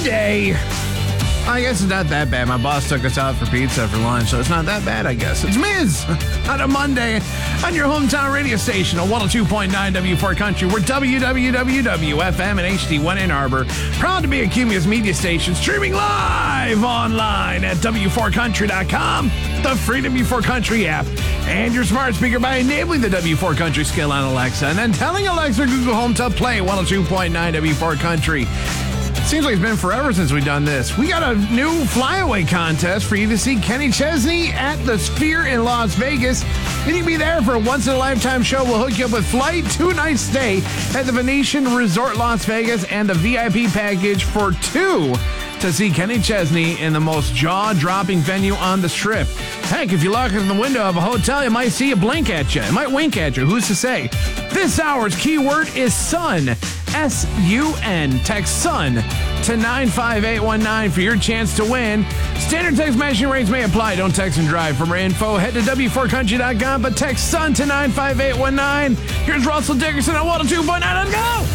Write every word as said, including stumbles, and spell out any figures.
Monday. I guess it's not that bad. My boss took us out for pizza for lunch, so it's not that bad, I guess. It's Miz on a Monday on your hometown radio station on one oh two point nine W four Country. We're W W W W F M and H D one Ann Arbor. Proud to be a Cumulus media station, streaming live online at W four country dot com, the free W four Country app, and your smart speaker by enabling the W four Country skill on Alexa, and then telling Alexa or Google Home to play one oh two point nine W four Country. Seems like it's been forever since we've done this. We got a new flyaway contest for you to see Kenny Chesney at the Sphere in Las Vegas. And you can be there for a once-in-a-lifetime show. We'll hook you up with flight, two-night stay at the Venetian Resort Las Vegas, and a V I P package for two to see Kenny Chesney in the most jaw-dropping venue on the Strip. Heck, if you look in the window of a hotel, you might see a blink at you. It might wink at you. Who's to say? This hour's keyword is sun. S U N. Text SUN to nine five eight one nine for your chance to win. Standard text messaging rates may apply. Don't text and drive. For more info, head to W four country dot com, but text SUN to nine five eight one nine. Here's Russell Dickerson on one oh two point nine. Let's go!